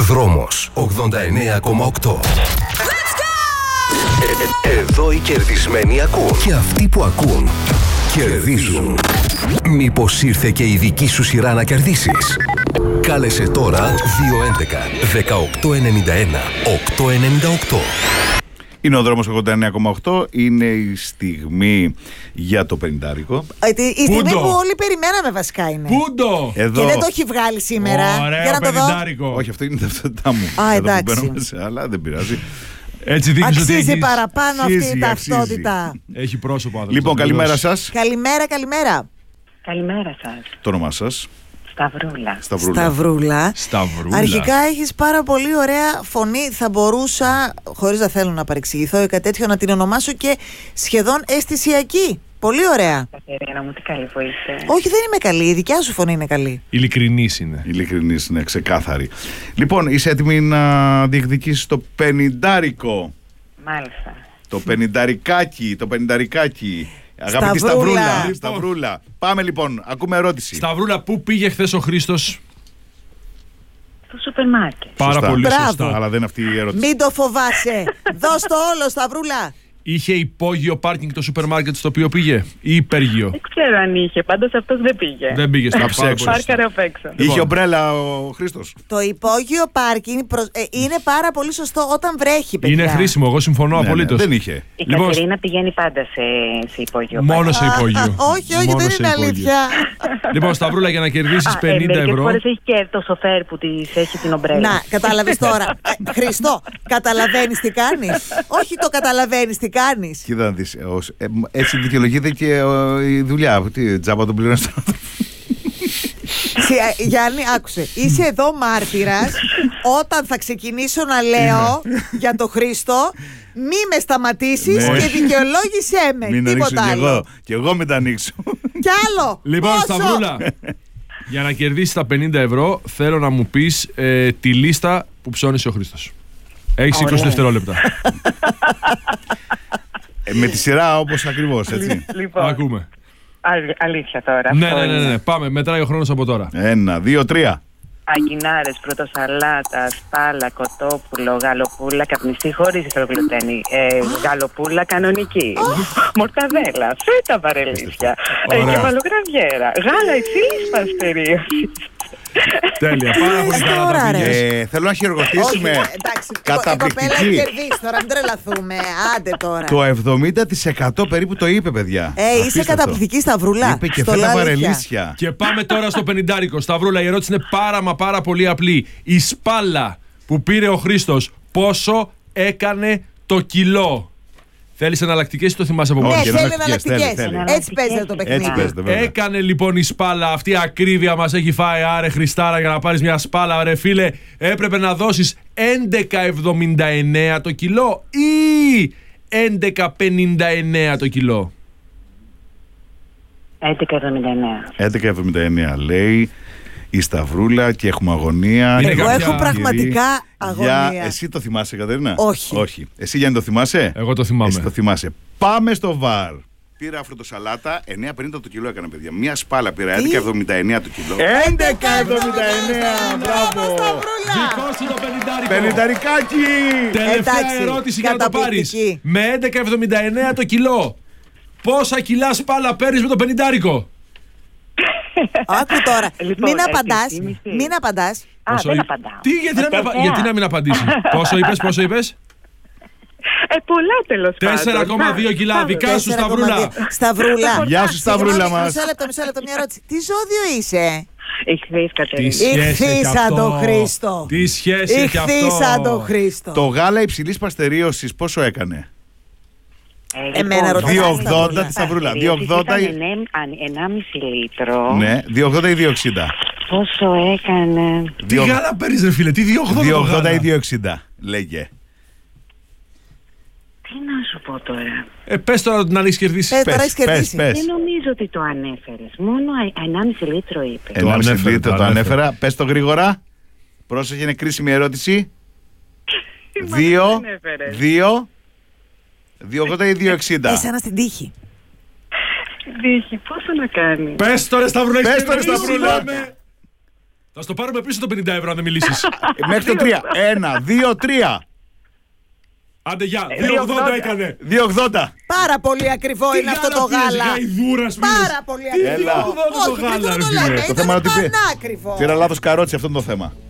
Δρόμος 89,8. Εδώ οι κερδισμένοι ακούν. Και αυτοί που ακούν κερδίζουν. Μήπως ήρθε και η δική σου σειρά να κερδίσεις? Κάλεσε τώρα 211-1891-898. Είναι ο δρόμος 89,8. Είναι η στιγμή για το 50. Η στιγμή που όλοι περιμέναμε βασικά είναι. Πούντο! Εδώ. Και δεν το έχει βγάλει σήμερα. Ωραίο Για να το δω. 50. Όχι, αυτό είναι η ταυτότητά μου. Α, Εδώ που εντάξει. μπαίνουμε σε άλλα, δεν πειράζει. Έτσι δείχνεις ότι Αξίζει έχεις... παραπάνω αυτή Αξίζει, η ταυτότητα. αξίζει. Έχει πρόσωπο άνθρωπος. Λοιπόν, καλημέρα σας. Καλημέρα. Καλημέρα σας. Το όνομά σας? Σταυρούλα. Σταυρούλα. Σταυρούλα. Αρχικά έχεις πάρα πολύ ωραία φωνή. Θα μπορούσα, χωρίς να θέλω να παρεξηγηθώ ή κάτι τέτοιο, να την ονομάσω και σχεδόν αισθησιακή. Πολύ ωραία. Κατερίνα μου, τι καλή που είσαι. Όχι, δεν είμαι καλή. Η δικιά σου φωνή είναι καλή. Ειλικρινής είναι. Ειλικρινής, είναι ξεκάθαρη. Λοιπόν, είσαι έτοιμη να διεκδικήσεις το 50? Μάλιστα. Το 50. Αγαπητή Σταυρούλα. Σταυρούλα. Πάμε λοιπόν, ακούμε ερώτηση. Σταυρούλα, πού πήγε χθες ο Χρήστος? Στο σούπερ μάρκετ. Πάρα Σωστά. πολύ Μπράβο. σωστά. Αλλά δεν είναι αυτή η ερώτηση. Μην το φοβάσαι. Δώσ' το όλο, Σταυρούλα. Είχε υπόγειο πάρκινγκ το σούπερ μάρκετ στο οποίο πήγε ή υπέργειο? Δεν ξέρω αν είχε, πάντως αυτός δεν πήγε. Δεν πήγε στο ψέξω. Πάρκαρε απ' έξω. Είχε ομπρέλα ο Χρήστος? Το υπόγειο πάρκινγκ είναι πάρα πολύ σωστό όταν βρέχει, παιδιά. Είναι χρήσιμο, εγώ συμφωνώ Ναι, απολύτως. δεν είχε. Η Λοιπόν, Κατερίνα πηγαίνει πάντα σε υπόγειο. Μόνο σε υπόγειο. Όχι, Μόνο δεν σε είναι υπόγειο. αλήθεια. Λοιπόν, Σταυρούλα, για να κερδίσεις 50 Μερικές ευρώ. φορές έχει και το σοφέρ που της έχει την ομπρέλα. Να, κατάλαβες τώρα. Χριστό, καταλαβαίνεις τι κάνεις? Όχι, το καταλαβαίνεις τι κάνεις. Κοίτα να δεις, έτσι δικαιολογείται και η δουλειά. Τι, τζάμπα τον πληρώνεις τον άνθρωπο. Γιάννη, άκουσε. Είσαι εδώ μάρτυρας. Όταν θα ξεκινήσω να λέω για το Χρήστο, μη με σταματήσεις Ναι. και δικαιολόγησέ με. Μην ανοίξω Τίποτα κι άλλο. εγώ. Κι εγώ μην τα ανοίξω. Κι άλλο. Λοιπόν, Πόσο? Σταυρούλα, για να κερδίσεις τα 50 ευρώ, θέλω να μου πεις τη λίστα που ψώνησε ο Χρήστος. Έχεις 20 δευτερόλεπτα. Με τη σειρά όπως ακριβώς, έτσι. Λοιπόν, Ακούμε. αλήθεια τώρα. Ναι, αυτό είναι. ναι. Πάμε, μετράει ο χρόνος από τώρα. 1, 2, 3. Αγκινάρες, πρωτοσαλάτα, σπάλα, κοτόπουλο, γαλοπούλα, καπνιστή χωρίς ισογλουτένη, γαλοπούλα κανονική, μορταδέλα, φέτα βαρελίσια, κεφαλογραβιέρα, γάλα υψηλής παστερίωσης. Τέλεια, πάρα πολύ καλά Ωραία, τα ρε. πήγες. Θέλω να χειροκροτήσουμε. Όχι, εντάξει. Η κοπέλα Καταπληκτική. έχει κερδίσει τώρα, μην τρελαθούμε. Άντε τώρα. Το 70% περίπου το είπε, παιδιά. Είσαι Απίστευτο. καταπληκτική, Σταυρούλα. Είπε και Στο φέτα λέω αλήθεια. βαρελίσια. Και πάμε τώρα στο 50. Σταυρούλα, η ερώτηση είναι πάρα πολύ απλή. Η σπάλα που πήρε ο Χρήστος, πόσο έκανε το κιλό? Θέλεις εναλλακτικές ή το θυμάσαι από Ναι, μόνο? Όχι, θέλει εναλλακτικές, εναλλακτικές. θέλει. Έτσι παίζεται το παιχνίδι. Έτσι παίζεται, βέβαια. Έκανε λοιπόν η σπάλα αυτή, ακρίβεια μας έχει φάει. Άρε Χριστάρα, για να πάρεις μια σπάλα, ρε φίλε, έπρεπε να δώσεις 11,79 το κιλό ή 11,59 το κιλό? 11,79. 11,79 λέει η Σταυρούλα και έχουμε αγωνία. Είναι Εγώ κάποια- έχω πραγματικά αγωνία. Εσύ το θυμάσαι, Κατερίνα? Όχι. Εσύ, Γιάννη, το θυμάσαι? Εγώ το θυμάμαι. Εσύ το θυμάσαι. Πάμε στο βαρ. Πήρα φρυτοσαλάτα, 9,50 το κιλό έκανα, παιδιά. Μια σπάλα πήρα, 11,79 το κιλό. 11,79! Μπράβο! Δικό σου το 50. Πενηνταρικάκι! Τελευταία Εντάξει, ερώτηση για να το πάρεις. καταπληκτική. Με 11,79 το κιλό, πόσα κιλά σπάλα παίρνεις με το 50? Άκου τώρα. Λοιπόν, Μην απαντάς. εκτίμηση. Μην απαντάς. Δεν απαντάω. Τι, γιατί να μην απαντήσει? Πόσο είπες? Πολλά τέλος πάντων. 4,2 κιλά. Δικά σου, 4,2. Σταυρούλα. Σταυρούλα. Γεια σου, Σταυρούλα Συγγνώμη, μας. Μισό λεπτό, μια ερώτηση. Τι ζώδιο είσαι? Ηχθείς, Κατερίνα. Ηχθείς σαν τον Χρήστο. Τι σχέση έχει αυτό? Ηχθείς σαν τον Χρήστο. Το γάλα υψηλής παστερίωσης πόσο έκανε? Εμένα ρωτάς, 2,80 τη Σταυρούλα. 2,80 ή... 1,5 λίτρο. Ναι, 2,80 ή 2,60. Πόσο έκανε? Τι γάλα παίρνεις, ρε φίλε? Τι 2,80 2,80 ή 2,60 λέγε. Τι να σου πω τώρα. Πες τώρα την έχεις κερδίσει. Τώρα έχεις κερδίσει. Δεν νομίζω ότι το ανέφερες. Μόνο 1,5 λίτρο είπε. 1,5 ανέφερε, λίτρο το το ανέφερε. ανέφερα. Πες το γρήγορα. Πρόσεχε, είναι κρίσιμη ερώτηση. Μα 2, δεν ανέφερες. 2,80 ή 2,60. Σαν στην τύχη. Δίχη, πόσο να κάνει? Πες τώρα, Σταυρούλα. Πες τώρα, Σταυρούλα. Θα στο πάρουμε πίσω το 50 ευρώ αν δεν μιλήσεις. Μέχρι το 3. 1, 2, 3. Άντε γεια, 2,80 έκανε. 2,80. Πάρα πολύ ακριβό είναι αυτό το γάλα. Πάρα πολύ ακριβό. Το γάλα, Το θέμα είναι ότι πήρα λάθος καρότσι αυτό το θέμα.